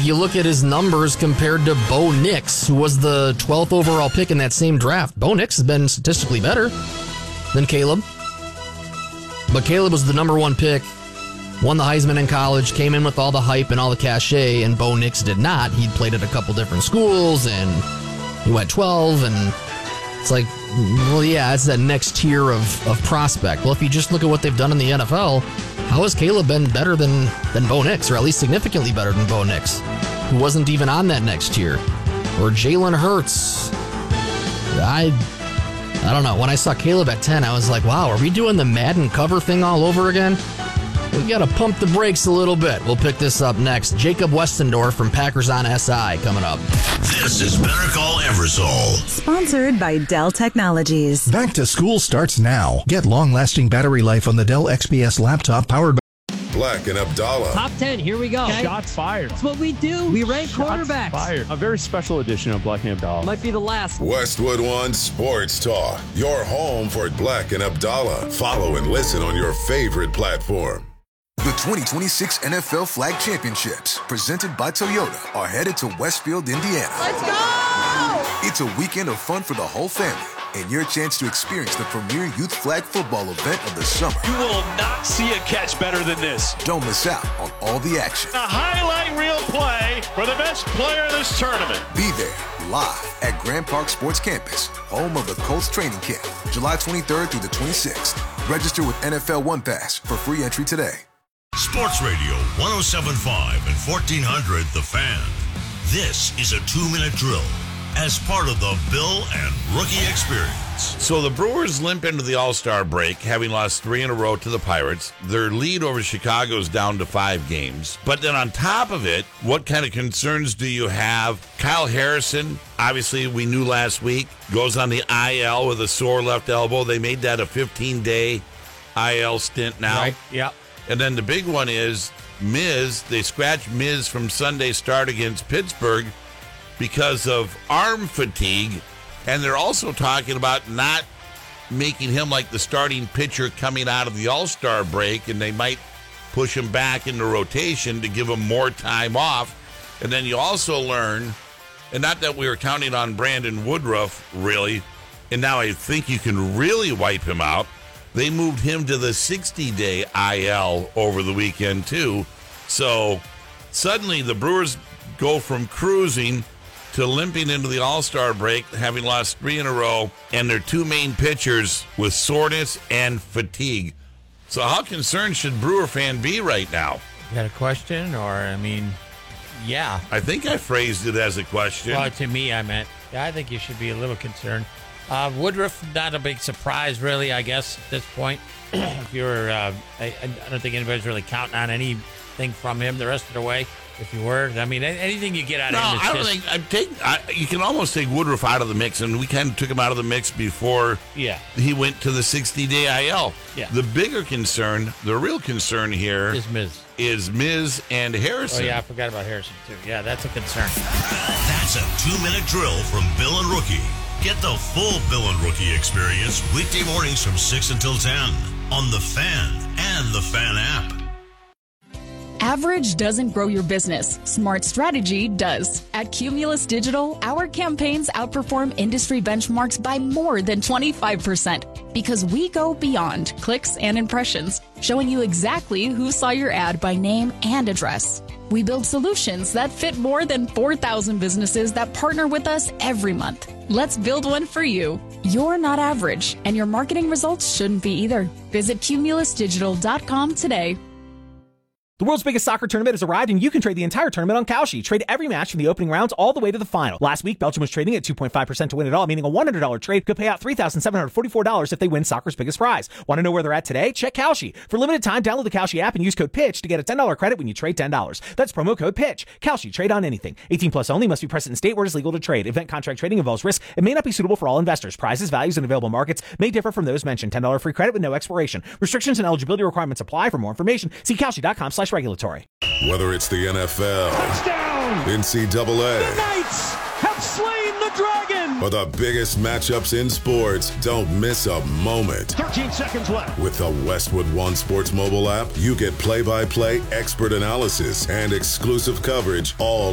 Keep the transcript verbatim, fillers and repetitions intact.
you look at his numbers compared to Bo Nix, who was the twelfth overall pick in that same draft, Bo Nix has been statistically better than Caleb. But Caleb was the number one pick, won the Heisman in college, came in with all the hype and all the cachet, and Bo Nix did not. He'd played at a couple different schools, and he went twelve, and it's like, well, yeah, it's that next tier of, of prospect. Well, if you just look at what they've done in the N F L, how has Caleb been better than, than Bo Nix, or at least significantly better than Bo Nix, who wasn't even on that next tier? Or Jalen Hurts. I I don't know. When I saw Caleb at ten, I was like, wow, are we doing the Madden cover thing all over again? We got to pump the brakes a little bit. We'll pick this up next. Jacob Westendorf from Packers on S I coming up. This is Better Call Eversole. Sponsored by Dell Technologies. Back to school starts now. Get long-lasting battery life on the Dell X P S laptop powered by Black and Abdallah. Top ten, here we go. Okay. Shots fired. That's what we do. We rank Shots quarterbacks. Fired. A very special edition of Black and Abdallah. Might be the last. Westwood One Sports Talk. Your home for Black and Abdallah. Follow and listen on your favorite platform. The twenty twenty-six N F L Flag Championships, presented by Toyota, are headed to Westfield, Indiana. Let's go! It's a weekend of fun for the whole family, and your chance to experience the premier youth flag football event of the summer. You will not see a catch better than this. Don't miss out on all the action. A highlight reel play for the best player of this tournament. Be there, live at Grand Park Sports Campus, home of the Colts training camp, July twenty-third through the twenty-sixth. Register with N F L One Pass for free entry today. Sports Radio one oh seven point five and fourteen hundred The Fan. This is a two-minute drill as part of the Bill and Rookie Experience. So the Brewers limp into the All-Star break, having lost three in a row to the Pirates. Their lead over Chicago is down to five games. But then on top of it, what kind of concerns do you have? Kyle Harrison, obviously we knew last week, goes on the I L with a sore left elbow. They made that a fifteen-day I L stint now. Right, yeah. And then the big one is Miz. They scratched Miz from Sunday's start against Pittsburgh because of arm fatigue. And they're also talking about not making him like the starting pitcher coming out of the All-Star break, and they might push him back into rotation to give him more time off. And then you also learn, and not that we were counting on Brandon Woodruff, really, and now I think you can really wipe him out. They moved him to the sixty-day I L over the weekend, too. So suddenly the Brewers go from cruising to limping into the All-Star break, having lost three in a row, and their two main pitchers with soreness and fatigue. So how concerned should Brewer fan be right now? You got a question, or, I mean, yeah. I think I phrased it as a question. Well, to me, I meant, yeah, I think you should be a little concerned. Uh, Woodruff, not a big surprise, really, I guess, at this point. If you're, uh, I, I don't think anybody's really counting on anything from him the rest of the way. If you were, I mean, anything you get out no, of him. I don't just, think I take. I, you can almost take Woodruff out of the mix, and we kind of took him out of the mix before. Yeah. He went to the sixty-day I L. Yeah. The bigger concern, the real concern here, is Miz. Is Miz and Harrison. Oh yeah, I forgot about Harrison too. Yeah, that's a concern. That's a two-minute drill from Bill and Rookie. Get the full Bill and Rookie experience weekday mornings from six until ten on The Fan and The Fan app. Average doesn't grow your business. Smart strategy does. At Cumulus Digital, our campaigns outperform industry benchmarks by more than twenty-five percent because we go beyond clicks and impressions, showing you exactly who saw your ad by name and address. We build solutions that fit more than four thousand businesses that partner with us every month. Let's build one for you. You're not average, and your marketing results shouldn't be either. Visit cumulus digital dot com today. The world's biggest soccer tournament has arrived, and you can trade the entire tournament on Kalshi. Trade every match from the opening rounds all the way to the final. Last week, Belgium was trading at two point five percent to win it all, meaning a one hundred dollars trade could pay out three thousand seven hundred forty-four dollars if they win soccer's biggest prize. Want to know where they're at today? Check Kalshi. For limited time, download the Kalshi app and use code PITCH to get a ten dollars credit when you trade ten dollars. That's promo code PITCH. Kalshi. Trade on anything. eighteen plus only. Must be present in state where it is legal to trade. Event contract trading involves risk. It may not be suitable for all investors. Prizes, values, and available markets may differ from those mentioned. ten dollars free credit with no expiration. Restrictions and eligibility requirements apply. For more information, see Kalshi.com slash regulatory. Whether it's the N F L, touchdown, N C double A, the Knights have slain the dragon, or the biggest matchups in sports, don't miss a moment. thirteen seconds left. With the Westwood One Sports mobile app, you get play-by-play expert analysis and exclusive coverage all